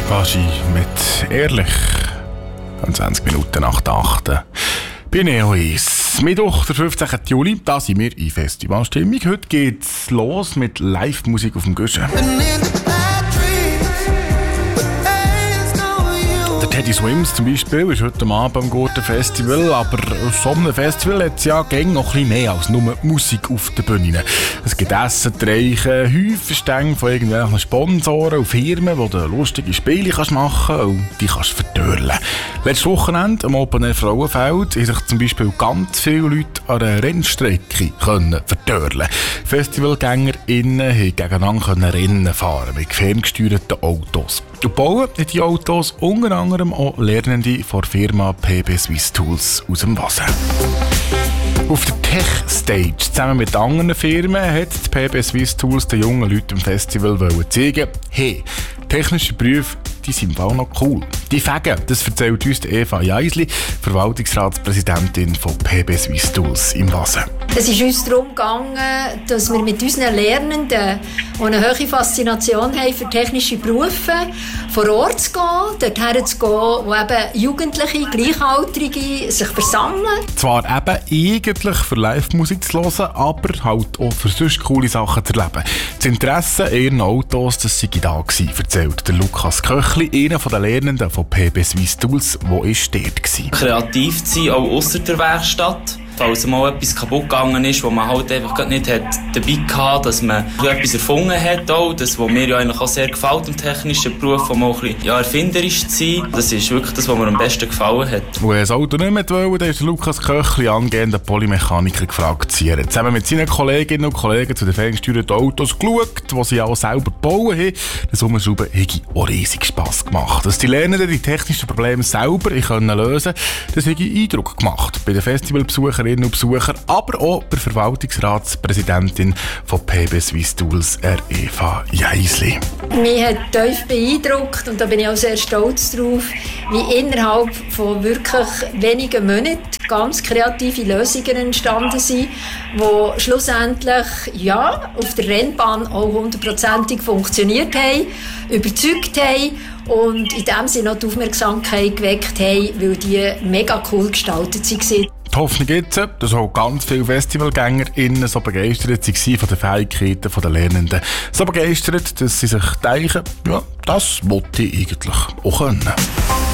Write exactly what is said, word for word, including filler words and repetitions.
Baschi mit «Ehrlich». Und zwanzig Minuten nach der achten bei Neo eins. Mittwoch, der fünfzehnten Juli, da sind wir in Festivalstimmung. Heute geht's los mit Live-Musik auf dem Guschen. Teddy Swims zum Beispiel ist heute Abend am Gurtenfestival, aber auf so einem Festival hat es ja gäng noch ein bisschen mehr als nur Musik auf der Bühne. Es gibt Essen, Trinken, Häufen Stänge von irgendwelchen Sponsoren und Firmen, wo du lustige Spiele kannst machen und die kannst verdörlen. Letztes Wochenende am Open Air Frauenfeld haben sich zum Beispiel ganz viele Leute an einer Rennstrecke können verdörlen. FestivalgängerInnen haben gegeneinander Rennen fahren mit ferngesteuerten Autos. Und bauen die Autos unter anderem auch Lernende von der Firma P B Swiss Tools aus dem Wasen. Auf der Tech-Stage zusammen mit anderen Firmen hat die P B Swiss Tools den jungen Leuten im Festival zeigen, hey, technische Berufe, die sind auch noch cool. Die Fegen, das erzählt uns Eva Jeisli, Verwaltungsratspräsidentin von P B Swiss Tools im Wasen. Es ist uns darum gegangen, dass wir mit unseren Lernenden, die eine hohe Faszination haben für technische Berufe, vor Ort zu gehen, dorthin zu gehen, wo eben Jugendliche, Gleichaltrige sich versammeln. Zwar eben eigentlich für Live-Musik zu hören, aber halt auch für sonst coole Sachen zu erleben. Das Interesse an ihren Autos, das sei da gewesen, erzählt der Lukas Köchli, einer der Lernenden von P B Swiss Tools, der war dort gewesen. Kreativ zu sein, auch ausser der Werkstatt. Falls mal etwas kaputt gegangen ist, wo man halt einfach nicht hat dabei hatte, dass man etwas erfunden hat. Auch das, was mir ja eigentlich auch sehr gefällt im technischen Beruf, um auch ein bisschen ja, erfinderisch zu sein. Das ist wirklich das, was mir am besten gefallen hat. Wo er das Auto nicht mehr wollte, dann ist Lukas Köchli, angehender Polymechaniker, gefragt zu ziehen. Zusammen mit seinen Kolleginnen und Kollegen zu den ferngesteuerten Autos geschaut, die sie auch selber gebaut haben. Das Umschrauben hat auch riesig Spass gemacht. Dass die Lernenden die technischen Probleme selber lösen können, das hat Eindruck gemacht bei den Festivalbesuchern und Besucher, aber auch bei der Verwaltungsratspräsidentin von P B Swiss Tools, Eva Jeisli. Mich hat tief beeindruckt und da bin ich auch sehr stolz drauf, wie innerhalb von wirklich wenigen Monaten ganz kreative Lösungen entstanden sind, die schlussendlich ja, auf der Rennbahn auch hundertprozentig funktioniert haben, überzeugt haben und in dem Sinne auch die Aufmerksamkeit geweckt haben, weil die mega cool gestaltet waren. Die Hoffnung jetzt, dass auch ganz viele FestivalgängerInnen so begeistert waren von den Fähigkeiten der Lernenden. So begeistert, dass sie sich denken, ja, das wollte ich eigentlich auch können.